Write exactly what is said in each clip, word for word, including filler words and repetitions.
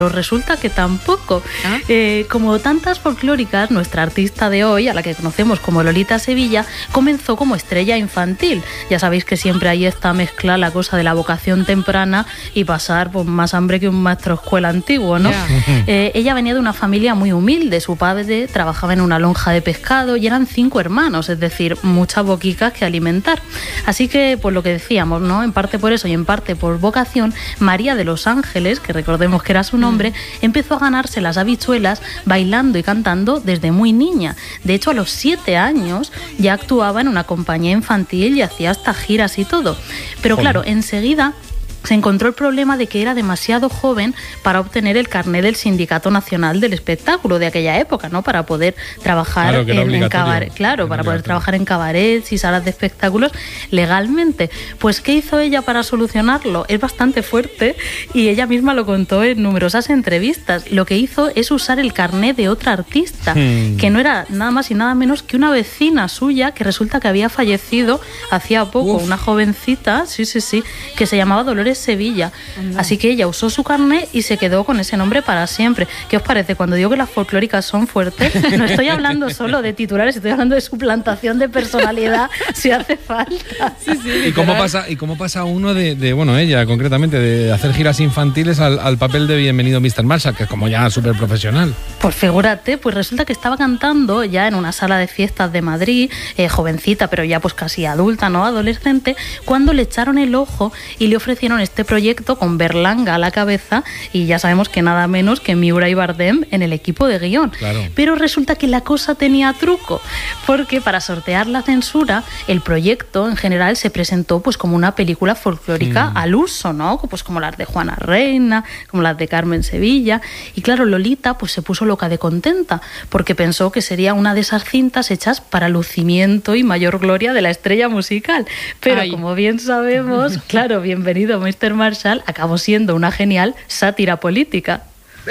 Pero resulta que tampoco. ¿Ah? Eh, como tantas folclóricas, nuestra artista de hoy, a la que conocemos como Lolita Sevilla, comenzó como estrella infantil. Ya sabéis que siempre ahí está mezclada la cosa de la vocación temprana y pasar pues, más hambre que un maestro escuela antiguo, ¿no? Yeah. Eh, ella venía de una familia muy humilde. Su padre trabajaba en una lonja de pescado y eran cinco hermanos, es decir, muchas boquicas que alimentar. Así que, pues lo que decíamos, ¿no? En parte por eso y en parte por vocación, María de los Ángeles, que recordemos que era su nombre, Hombre, empezó a ganarse las habichuelas bailando y cantando desde muy niña. De hecho, a los siete años ya actuaba en una compañía infantil y hacía hasta giras y todo. Pero claro, enseguida se encontró el problema de que era demasiado joven para obtener el carné del Sindicato Nacional del Espectáculo de aquella época, ¿no? Para poder trabajar claro, que en, en cabaret, claro, para poder trabajar en cabarets y salas de espectáculos legalmente. Pues ¿qué hizo ella para solucionarlo? Es bastante fuerte y ella misma lo contó en numerosas entrevistas. Lo que hizo es usar el carné de otra artista, hmm. que no era nada más y nada menos que una vecina suya que resulta que había fallecido hacía poco, Uf. una jovencita, sí, sí, sí, que se llamaba Dolores Sevilla. Anda. Así que ella usó su carné y se quedó con ese nombre para siempre. ¿Qué os parece? Cuando digo que las folclóricas son fuertes, no estoy hablando solo de titulares, estoy hablando de suplantación de personalidad si hace falta. Sí, sí, ¿Y cómo pasa y cómo pasa uno de, de bueno, ella concretamente, de hacer giras infantiles al, al papel de Bienvenido mister Marshall, que es como ya súper profesional? Pues figúrate, pues resulta que estaba cantando ya en una sala de fiestas de Madrid, eh, jovencita, pero ya pues casi adulta, ¿no? Adolescente, cuando le echaron el ojo y le ofrecieron este proyecto con Berlanga a la cabeza y ya sabemos que nada menos que Miura y Bardem en el equipo de guión. Claro. Pero resulta que la cosa tenía truco, porque para sortear la censura, el proyecto en general se presentó pues como una película folclórica mm. al uso, ¿no? Pues como las de Juana Reina, como las de Carmen Sevilla. Y claro, Lolita pues se puso loca de contenta, porque pensó que sería una de esas cintas hechas para lucimiento y mayor gloria de la estrella musical. Pero Ay. como bien sabemos, claro, Bienvenido mister Marshall acabó siendo una genial sátira política.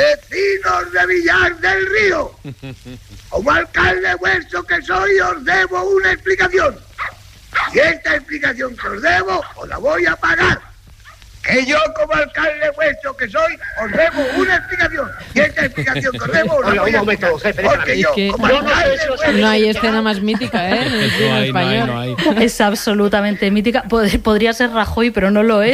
Vecinos de Villar del Río, como alcalde vuestro que soy, os debo una explicación. Y esta explicación que os debo, os la voy a pagar. Que yo, como alcalde vuestro que soy, os debo una explicación. Y esta explicación que os debo, os la voy a pagar. Porque yo, como alcalde vuestro... No hay escena más mítica, ¿eh? En el cine español. No hay, no hay. Es absolutamente mítica. Podría ser Rajoy, pero no lo es.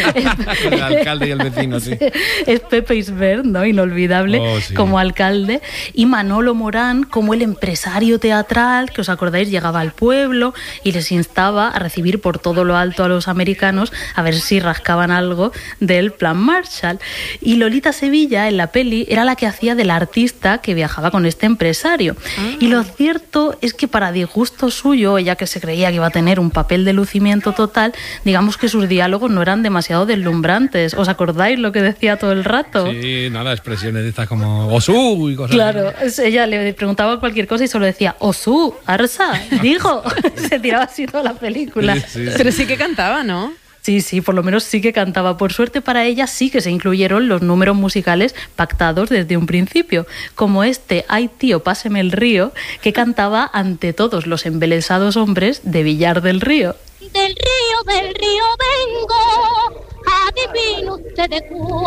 El alcalde y el vecino, sí. Es Pepe Isbert, ¿no? Inolvidable, oh, sí. como alcalde. Y Manolo Morán, como el empresario teatral, que os acordáis, llegaba al pueblo y les instaba a recibir por todo lo alto a los americanos a ver si rascaban algo del plan Marshall. Y Lolita Sevilla en la peli era la que hacía de la artista que viajaba con este empresario. Ah. Y lo cierto es que para disgusto suyo, ella que se creía que iba a tener un papel de lucimiento total, digamos que sus diálogos no eran demasiado deslumbrantes. ¿Os acordáis lo que decía todo el rato? Sí, nada, expresiones de estas como Osú y cosas Claro, así. Ella le preguntaba cualquier cosa y solo decía Osú, Arsa, dijo. Se tiraba así toda la película. Sí, sí, sí. Pero sí que cantaba, ¿no? Sí, sí, por lo menos sí que cantaba. Por suerte para ella sí que se incluyeron los números musicales pactados desde un principio, como este Ay tío, páseme el río, que cantaba ante todos los embelesados hombres de Villar del Río. Del río, del río vengo, adivino usted de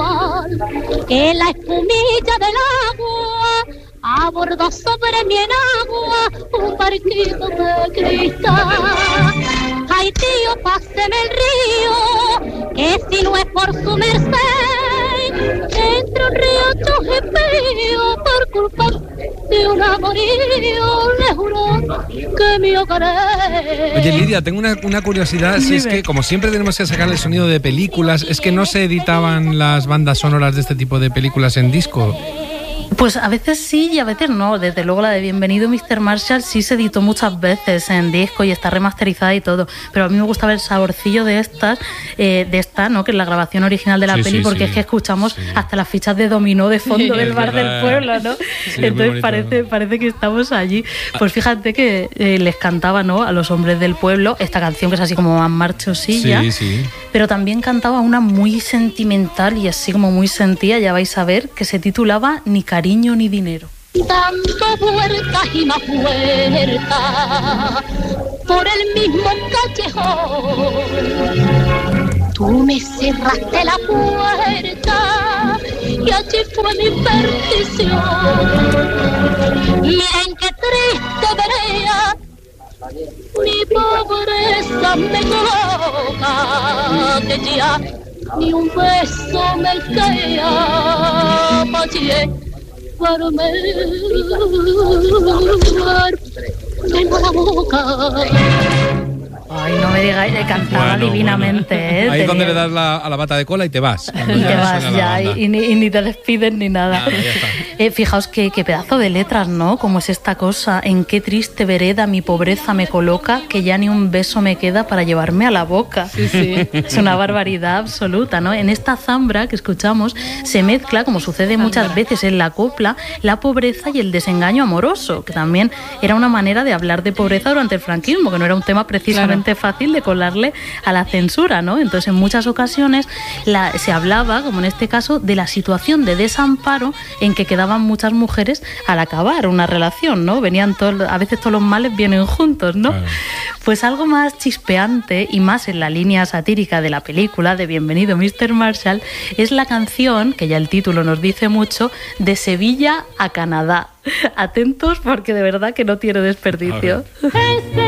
cuál, que la espumilla del agua abordó sobre mi enagua un barquito de cristal. Ay tío, páseme el río, que si no es por su merced, entre un río chojipío por culpa de un amorío, le juro que me ahogaré. Oye, Lidia, tengo una, una curiosidad, si es que como siempre tenemos que sacar el sonido de películas, ¿es que no se editaban las bandas sonoras de este tipo de películas en disco? Pues a veces sí y a veces no. Desde luego la de Bienvenido mister Marshall sí se editó muchas veces en disco y está remasterizada y todo, pero a mí me gustaba el saborcillo de estas, eh, de esta, ¿no? Que es la grabación original de la sí, peli, sí, porque sí. es que escuchamos sí. hasta las fichas de dominó de fondo sí, del bar verdad. del pueblo, ¿no? Sí, entonces parece, parece que estamos allí. Pues fíjate que eh, les cantaba, ¿no? A los hombres del pueblo esta canción que es así como más marchosilla, sí, sí. pero también cantaba una muy sentimental y así como muy sentida, ya vais a ver, que se titulaba Ni cariño ni dinero. Dando vueltas y más vueltas por el mismo callejón, tú me cerraste la puerta y allí fue mi perdición. Miren qué triste verea, mi pobreza me coloca, que ya ni un beso me queda para me la boca. Ay, no me digáis, le cantaba bueno, divinamente. Bueno. ¿eh? Ahí es donde Tenía... le das la, a la bata de cola y te vas. Y te vas ya, y, y, ni, y ni te despides ni nada. nada eh, fijaos qué, qué pedazo de letras, ¿no? Como es esta cosa, en qué triste vereda mi pobreza me coloca, que ya ni un beso me queda para llevarme a la boca. Sí, sí. Es una barbaridad absoluta, ¿no? En esta zambra que escuchamos se mezcla, como sucede muchas veces en la copla, la pobreza y el desengaño amoroso, que también era una manera de hablar de pobreza durante el franquismo, que no era un tema precisamente claro. fácil de colarle a la censura, ¿no? Entonces, en muchas ocasiones la, se hablaba, como en este caso, de la situación de desamparo en que quedaban muchas mujeres al acabar una relación, ¿no? Venían todos, a veces todos los males vienen juntos, ¿no? Claro. Pues algo más chispeante y más en la línea satírica de la película de Bienvenido mister Marshall es la canción, que ya el título nos dice mucho, de Sevilla a Canadá. Atentos porque de verdad que no tiene desperdicio.